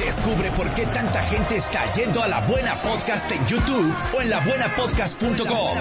Descubre por qué tanta gente está yendo a La Buena Podcast en YouTube o en labuenapodcast.com.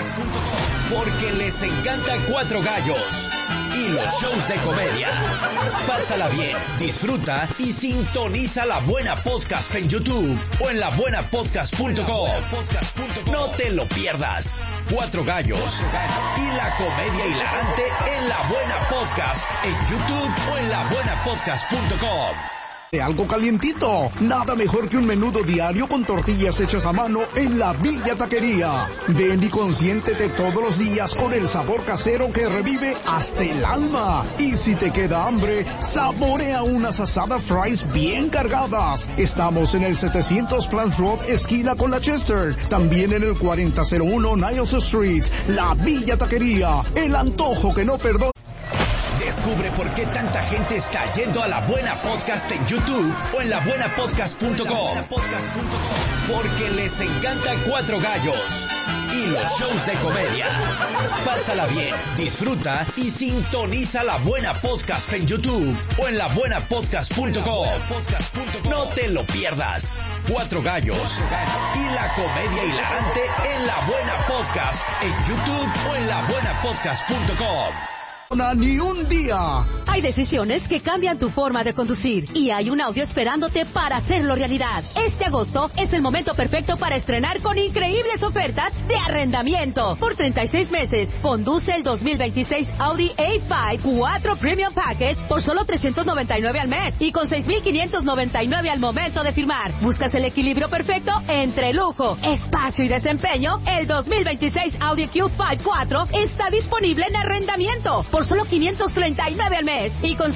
Porque les encanta Cuatro Gallos y los shows de comedia. Pásala bien, disfruta y sintoniza La Buena Podcast en YouTube o en labuenapodcast.com. No te lo pierdas. Cuatro Gallos y la comedia hilarante en La Buena Podcast en YouTube o en labuenapodcast.com. Algo calientito, nada mejor que un menudo diario con tortillas hechas a mano en la Villa Taquería. Ven y consiéntete todos los días con el sabor casero que revive hasta el alma. Y si te queda hambre, saborea unas asadas fries bien cargadas. Estamos en el 700 Plant Road, esquina con la Chester. También en el 4001 Niles Street. La Villa Taquería, el antojo que no perdona. Descubre por qué tanta gente está yendo a La Buena Podcast en YouTube o en labuenapodcast.com. Porque les encanta Cuatro Gallos y los shows de comedia. Pásala bien, disfruta y sintoniza La Buena Podcast en YouTube o en labuenapodcast.com. No te lo pierdas. Cuatro Gallos y la comedia hilarante en La Buena Podcast en YouTube o en labuenapodcast.com. Ni un día. Hay decisiones que cambian tu forma de conducir y hay un audio esperándote para hacerlo realidad. Este agosto es el momento perfecto para estrenar con increíbles ofertas de arrendamiento. Por 36 meses, conduce el 2026 Audi A5 4 Premium Package por solo $399 al mes y con $6,599 al momento de firmar. ¿Buscas el equilibrio perfecto entre lujo, espacio y desempeño? El 2026 Audi Q5 4 está disponible en arrendamiento por solo $539 al mes y con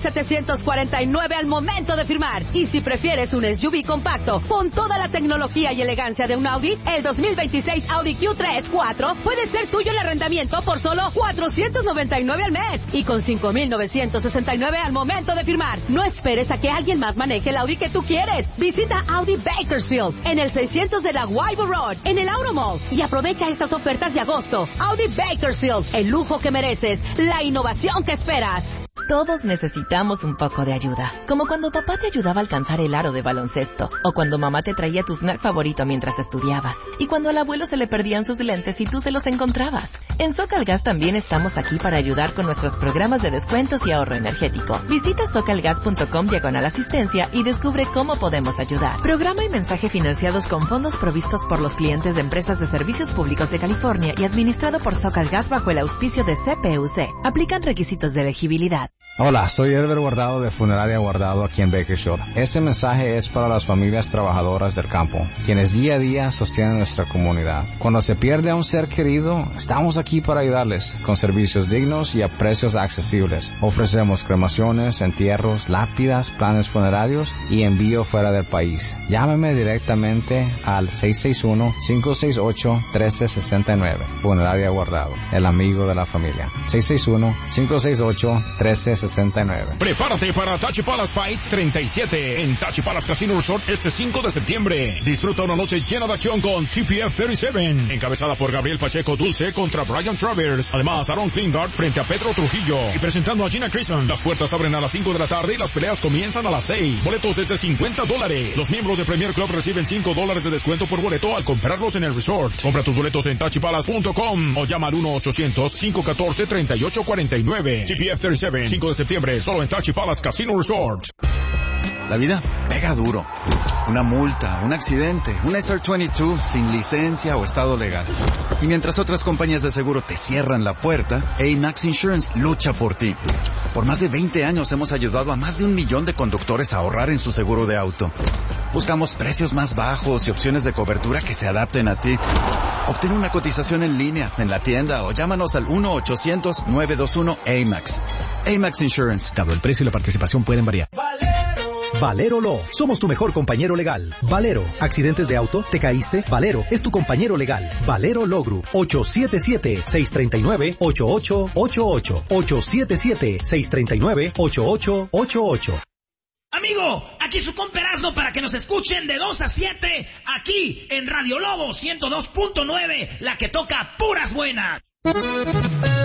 $5,749 al momento de firmar. Y si prefieres un SUV compacto con toda la tecnología y elegancia de un Audi, el 2026 Audi Q3 4 puede ser tuyo en arrendamiento por solo $499 al mes y con $5,969 al momento de firmar. No esperes a que alguien más maneje el Audi que tú quieres. Visita Audi Bakersfield en el 600 de la Wybo Road en el Auto Mall y aprovecha estas ofertas de agosto. Audi Bakersfield, el lujo que mereces, la innovación que esperas. Todos necesitamos un poco de ayuda, como cuando papá te ayudaba a alcanzar el aro de baloncesto, o cuando mamá te traía tu snack favorito mientras estudiabas, y cuando al abuelo se le perdían sus lentes y tú se los encontrabas. En Socalgas también estamos aquí para ayudar con nuestros programas de descuentos y ahorro energético. Visita socalgas.com/asistencia y descubre cómo podemos ayudar. Programa y mensaje financiados con fondos provistos por los clientes de empresas de servicios públicos de California y administrado por Socalgas bajo el auspicio de CPUC. Aplican requisitos de elegibilidad. Hola, soy Herbert Guardado de Funeraria Guardado aquí en Bakersfield. Este mensaje es para las familias trabajadoras del campo, quienes día a día sostienen nuestra comunidad. Cuando se pierde a un ser querido, estamos aquí para ayudarles con servicios dignos y a precios accesibles. Ofrecemos cremaciones, entierros, lápidas, planes funerarios y envío fuera del país. Llámeme directamente al 661-568-1369. Funeraria Guardado, el amigo de la familia. 661-568-1369. Prepárate para Tachi Palace Fights 37 en Tachi Palace Casino Resort este 5 de septiembre. Disfruta una noche llena de acción con TPF 37, encabezada por Gabriel Pacheco Dulce contra Brian Travers. Además, Aaron Klingard frente a Pedro Trujillo. Y presentando a Gina Crison. Las puertas abren a las 5 de la tarde y las peleas comienzan a las 6. Boletos desde $50. Los miembros de Premier Club reciben $5 de descuento por boleto al comprarlos en el resort. Compra tus boletos en tachipalace.com o llama al 1-800-514-3849. TPF 37, 5 de septiembre, solo en Tachi Palace Casino Resort. La vida pega duro. Una multa, un accidente, una SR22 sin licencia o estado legal. Y mientras otras compañías de seguro te cierran la puerta, AMAX Insurance lucha por ti. Por más de 20 años hemos ayudado a más de 1 millón de conductores a ahorrar en su seguro de auto. Buscamos precios más bajos y opciones de cobertura que se adapten a ti. Obtén una cotización en línea, en la tienda o llámanos al 1-800-921-AMAX. AMAX Insurance. Dado el precio y la participación pueden variar. Valero Law. Somos tu mejor compañero legal. Valero. ¿Accidentes de auto? ¿Te caíste? Valero es tu compañero legal. Valero Law Group. 877-639-8888. 877-639-8888. Amigo, aquí su compa Erasmo para que nos escuchen de 2 a 7 aquí en Radio Lobo 102.9, la que toca puras buenas.